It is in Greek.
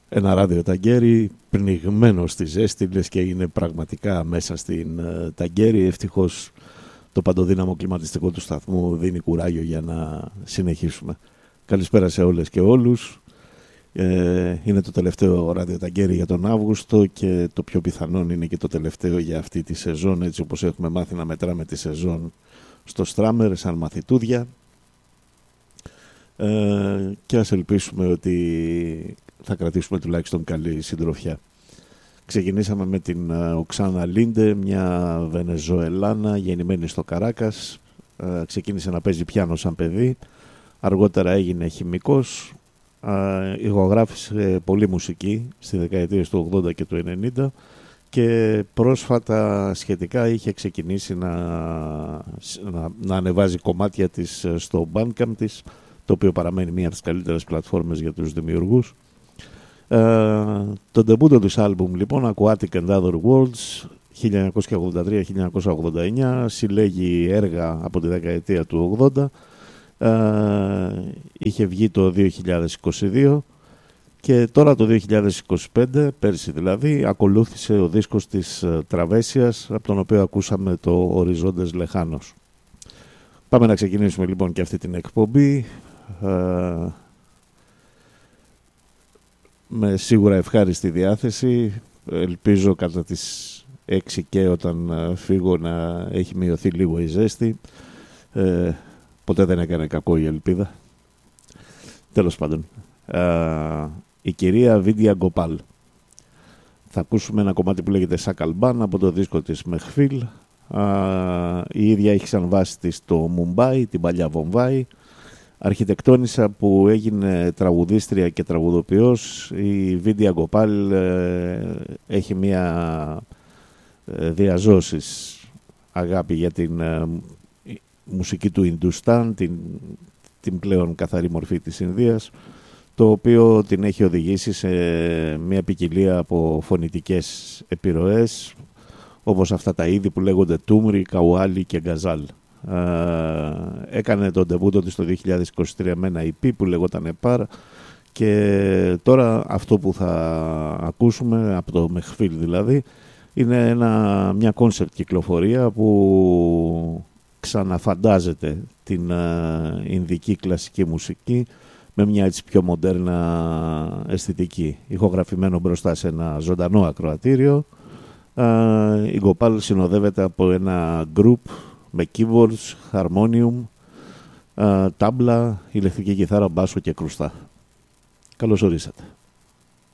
Ένα ράδιο Ταγκέρι πνιγμένο στη ζέστη, λες και είναι πραγματικά μέσα στην Ταγκέρι. Ευτυχώς το παντοδύναμο κλιματιστικό του σταθμού δίνει κουράγιο για να συνεχίσουμε. Καλησπέρα σε όλες και όλους. Είναι το τελευταίο ράδιο Ταγκέρι για τον Αύγουστο και το πιο πιθανόν είναι και το τελευταίο για αυτή τη σεζόν, έτσι όπως έχουμε μάθει να μετράμε τη σεζόν στο Στράμερ σαν μαθητούδια. Και ας ελπίσουμε ότι θα κρατήσουμε τουλάχιστον καλή συντροφιά. Ξεκινήσαμε με την Οξάνα Λίντε, μια Βενεζοελάνα γεννημένη στο Καράκας. Ξεκίνησε να παίζει πιάνο σαν παιδί, αργότερα έγινε χημικός, ηχογράφησε πολλή μουσική στη δεκαετίες του 80 και του 90 και πρόσφατα σχετικά είχε ξεκινήσει να ανεβάζει κομμάτια της στο Bandcamp της, το οποίο παραμένει μία από τις καλύτερες πλατφόρμες για τους δημιουργούς. Το ντεμπούτο της άλμπουμ λοιπόν, Aquatic and Other Worlds, 1983-1989, συλλέγει έργα από τη δεκαετία του 80, είχε βγει το 2022 και τώρα το 2025, πέρσι δηλαδή, ακολούθησε ο δίσκος της Τραβέσιας, από τον οποίο ακούσαμε το Οριζόντες Λεχάνος. Πάμε να ξεκινήσουμε λοιπόν και αυτή την εκπομπή με σίγουρα ευχάριστη διάθεση. Ελπίζω κατά τις 6 και όταν φύγω να έχει μειωθεί λίγο η ζέστη. Ποτέ δεν έκανε κακό η ελπίδα. Τέλος πάντων, η κυρία Βίντια Γκοπάλ. Θα ακούσουμε ένα κομμάτι που λέγεται Σακαλμπάν από το δίσκο της Μεχφίλ. Η ίδια έχει σαν βάση της το Μουμπάι, την παλιά Βομβάη. Αρχιτεκτόνισσα που έγινε τραγουδίστρια και τραγουδοποιός. Η Βίντια Γκοπάλ έχει μια διαζώσης αγάπη για την μουσική του Ιντουστάν, την πλέον καθαρή μορφή της Ινδίας, το οποίο την έχει οδηγήσει σε μια ποικιλία από φωνητικές επιρροές, όπως αυτά τα είδη που λέγονται τούμρι, καουάλι και γκαζάλ. Έκανε τον ντεμπούτο της το 2023 με ένα EP που λεγόταν Επάρ, και τώρα αυτό που θα ακούσουμε από το Μεχφίλ δηλαδή είναι μια κόνσεπτ κυκλοφορία που ξαναφαντάζεται την ινδική κλασική μουσική με μια έτσι πιο μοντέρνα αισθητική, ηχογραφημένο μπροστά σε ένα ζωντανό ακροατήριο. Η Γκοπάλ συνοδεύεται από ένα group με keyboards, harmonium, τάμπλα, ηλεκτρική κιθάρα, μπάσο και κρουστά. Καλώς ορίσατε.